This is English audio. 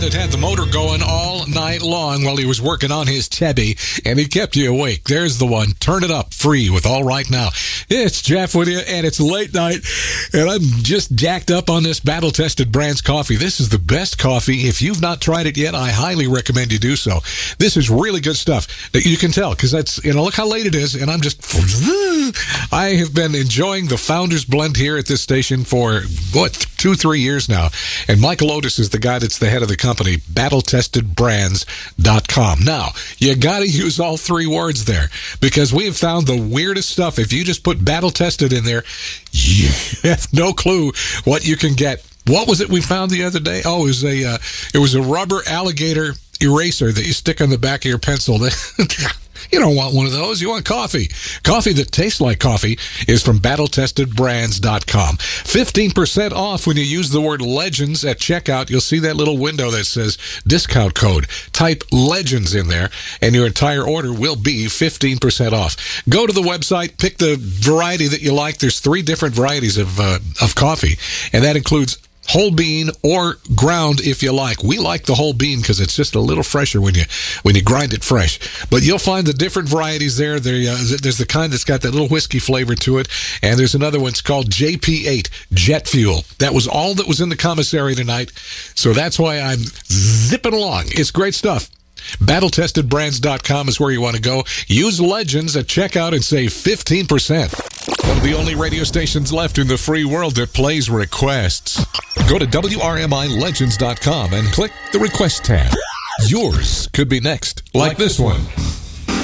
That had the motor going all night long while he was working on his Chevy, and he kept you awake. There's the one. Turn it up free with All Right Now. It's Jeff with you, and it's late night, and I'm just jacked up on this battle-tested Brands coffee. This is the best coffee. If you've not tried it yet, I highly recommend you do so. This is really good stuff. You can tell, because that's, look how late it is, and I'm just... I have been enjoying the Founders Blend here at this station for, 2-3 years now, and Michael Otis is the guy that's the head of the company, battletestedbrands.com. Now, you got to use all three words there, because we have found the weirdest stuff. If you just put battle tested in there, you have no clue what you can get. What was it we found the other day? Oh, it was a rubber alligator eraser that you stick on the back of your pencil. You don't want one of those. You want coffee. Coffee that tastes like coffee is from battletestedbrands.com. 15% off when you use the word Legends at checkout. You'll see that little window that says discount code. Type Legends in there, and your entire order will be 15% off. Go to the website, pick the variety that you like. There's 3 different varieties of coffee, and that includes whole bean or ground if you like. We like the whole bean because it's just a little fresher when you grind it fresh. But you'll find the different varieties there. There's the kind that's got that little whiskey flavor to it, and there's another one. It's called JP8 Jet Fuel. That was all that was in the commissary tonight, so that's why I'm zipping along. It's great stuff. BattleTestedBrands.com is where you want to go. Use Legends at checkout and save 15%. One of the only radio stations left in the free world that plays requests. Go to WRMILegends.com and click the Request tab. Yours could be next, like this one.